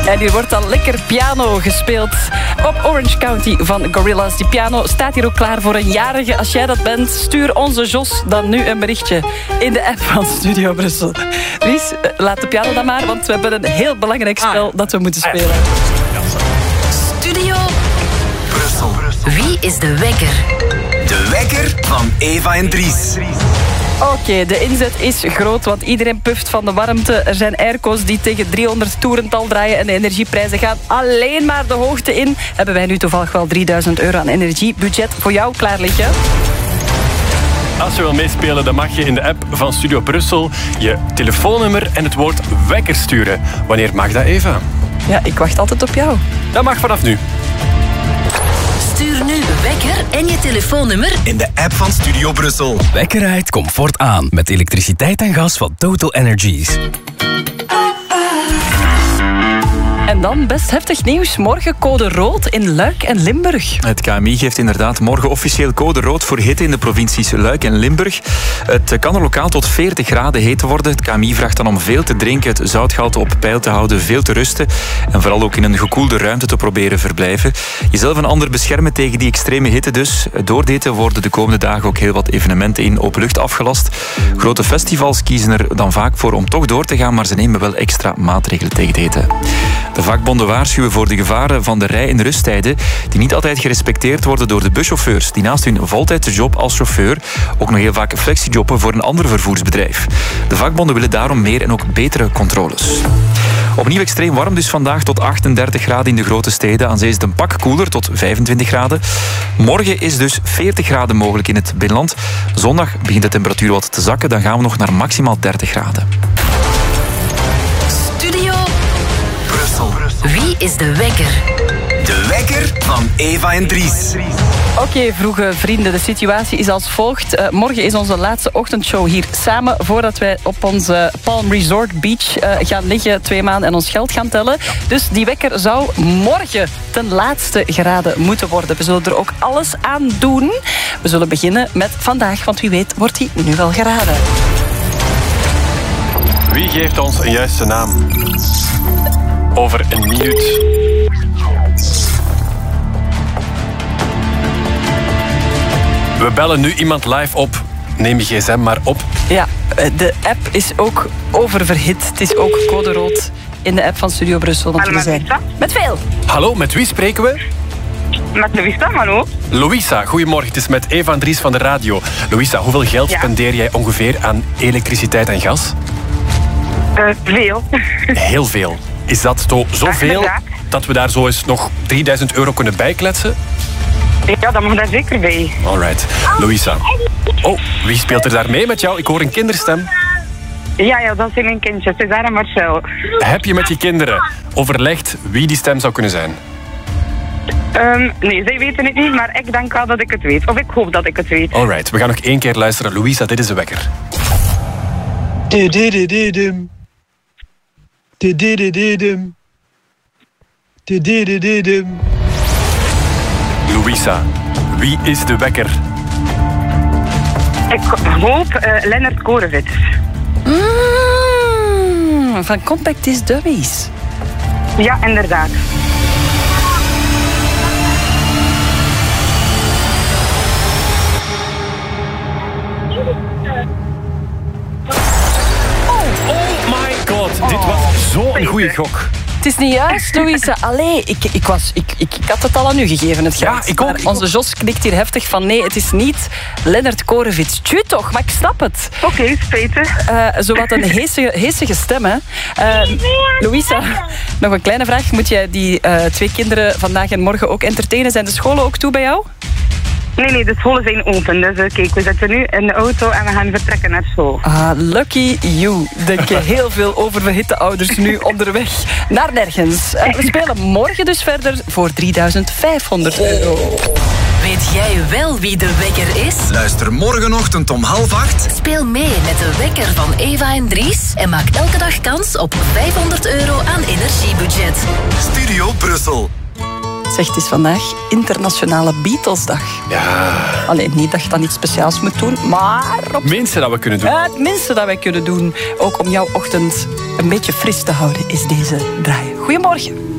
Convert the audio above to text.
En hier wordt dan lekker piano gespeeld op Orange County van Gorillaz. Die piano staat hier ook klaar voor een jarige. Als jij dat bent, stuur onze Jos dan nu een berichtje in de app van Studio Brussel. Ries, laat de piano dan maar, want we hebben een heel belangrijk spel dat we moeten spelen. Studio Brussel. Wie is de wekker? De wekker van Eva en Dries. Oké, de inzet is groot, want iedereen puft van de warmte. Er zijn airco's die tegen 300 toerental draaien en de energieprijzen gaan alleen maar de hoogte in. Hebben wij nu toevallig wel 3000 euro aan energiebudget voor jou klaar liggen? Als je wil meespelen, dan mag je in de app van Studio Brussel je telefoonnummer en het woord wekker sturen. Wanneer mag dat, Eva? Ja, ik wacht altijd op jou. Dat mag vanaf nu. Stuur nu wekker en je telefoonnummer In de app van Studio Brussel. Wekkerheid comfort aan met elektriciteit en gas van Total Energies. En dan best heftig nieuws. Morgen code rood in Luik en Limburg. Het KMI geeft inderdaad morgen officieel code rood voor hitte in de provincies Luik en Limburg. Het kan er lokaal tot 40 graden heet worden. Het KMI vraagt dan om veel te drinken, het zoutgehalte op peil te houden, veel te rusten en vooral ook in een gekoelde ruimte te proberen verblijven. Jezelf en ander beschermen tegen die extreme hitte dus. Door dit worden de komende dagen ook heel wat evenementen in open lucht afgelast. Grote festivals kiezen er dan vaak voor om toch door te gaan, maar ze nemen wel extra maatregelen tegen de hitte. De vakbonden waarschuwen voor de gevaren van de rij- en rusttijden die niet altijd gerespecteerd worden door de buschauffeurs die naast hun voltijdse job als chauffeur ook nog heel vaak flexijobben voor een ander vervoersbedrijf. De vakbonden willen daarom meer en ook betere controles. Opnieuw extreem warm dus vandaag tot 38 graden in de grote steden. Aan zee is het een pak koeler tot 25 graden. Morgen is dus 40 graden mogelijk in het binnenland. Zondag begint de temperatuur wat te zakken. Dan gaan we nog naar maximaal 30 graden. Studio Brussel. Wie is de wekker? De wekker van Eva en Dries. Oké, vroege vrienden, de situatie is als volgt. Morgen is onze laatste ochtendshow hier samen voordat wij op onze Palm Resort Beach gaan liggen 2 maanden en ons geld gaan tellen. Dus die wekker zou morgen ten laatste geraden moeten worden. We zullen er ook alles aan doen. We zullen beginnen met vandaag, want wie weet wordt die nu wel geraden. Wie geeft ons een juiste naam? Over een minuut. We bellen nu iemand live op. Neem je gsm maar op. Ja, de app is ook oververhit. Het is ook code rood in de app van Studio Brussel. Want we zijn met veel. Hallo, met wie spreken we? Met Louisa, hallo. Louisa, goedemorgen. Het is met Eva en Dries van de radio. Louisa, hoeveel geld spendeer jij ongeveer aan elektriciteit en gas? Veel. Heel veel. Is dat zoveel dat we daar zo eens nog 3000 euro kunnen bijkletsen? Ja, dat mag daar zeker bij. Alright. Louisa. Oh, wie speelt er daar mee met jou? Ik hoor een kinderstem. Ja, dat zijn mijn kindjes. César en Marcel. Heb je met je kinderen overlegd wie die stem zou kunnen zijn? Nee, zij weten het niet, maar ik denk wel dat ik het weet. Of ik hoop dat ik het weet. Alright, we gaan nog 1 keer luisteren. Louisa, dit is de wekker. Louisa, wie is de wekker? Ik hoop Lennart Korevits. Van Compact is Dummies. Ja, inderdaad. Oh my god, dit was zo'n goede gok. Het is niet juist, Louise. Allee, ik had het al aan u gegeven, het geld. Ja, ik ook. Maar onze Jos knikt hier heftig van nee, het is niet Lennart Korevits. Tju toch, maar ik snap het. Oké, spijtig. Zowat een heesige stem, hè. Louisa, nog een kleine vraag. Moet jij die 2 kinderen vandaag en morgen ook entertainen? Zijn de scholen ook toe bij jou? Nee, de scholen zijn open. Dus kijk, we zitten nu in de auto en we gaan vertrekken naar school. Lucky you. Denk je heel veel oververhitte ouders nu onderweg naar nergens. We spelen morgen dus verder voor 3500 euro. Weet jij wel wie de wekker is? Luister morgenochtend om 7:30. Speel mee met de wekker van Eva en Dries en maak elke dag kans op 500 euro aan energiebudget. Studio Brussel. Zeg, het is vandaag Internationale Beatlesdag. Ja. Alleen niet dat je dan iets speciaals moet doen, maar... Het minste dat we kunnen doen. Het minste dat wij kunnen doen. Ook om jouw ochtend een beetje fris te houden is deze draai. Goedemorgen.